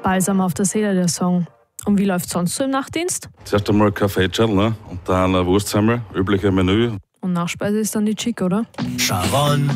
Balsam auf der Seele, der Song. Und wie läuft sonst so im Nachtdienst? Zuerst einmal Kaffee-Chell, ne? Und dann ein Wurstsemmel, übliche Menü. Und Nachspeise ist dann die Chick, oder? Sharon